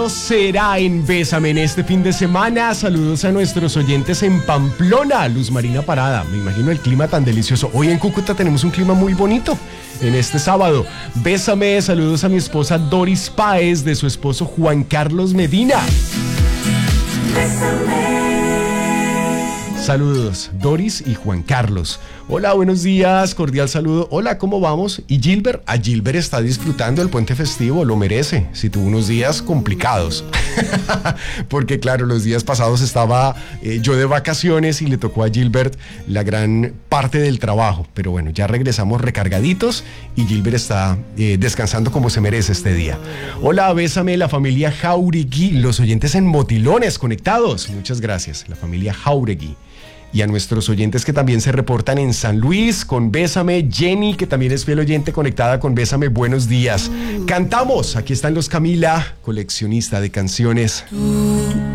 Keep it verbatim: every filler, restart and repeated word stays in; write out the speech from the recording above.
Será en Bésame en este fin de semana. Saludos a nuestros oyentes en Pamplona. Luz Marina Parada, me imagino el clima tan delicioso. Hoy en Cúcuta tenemos un clima muy bonito en este sábado. Bésame, saludos a mi esposa Doris Páez, de su esposo Juan Carlos Medina. Bésame. Saludos, Doris y Juan Carlos. Hola, buenos días, cordial saludo. Hola, ¿cómo vamos? ¿Y Gilbert? A Gilbert está disfrutando el puente festivo, lo merece. Si tuvo unos días complicados. Porque claro, los días pasados estaba eh, yo de vacaciones y le tocó a Gilbert la gran parte del trabajo. Pero bueno, ya regresamos recargaditos y Gilbert está eh, descansando como se merece este día. Hola, bésame, la familia Jauregui, los oyentes en Motilones conectados. Muchas gracias, la familia Jauregui. Y a nuestros oyentes que también se reportan en San Luis con Bésame, Jenny, que también es fiel oyente conectada con Bésame, buenos días. Cantamos, aquí están los Camila, coleccionista de canciones.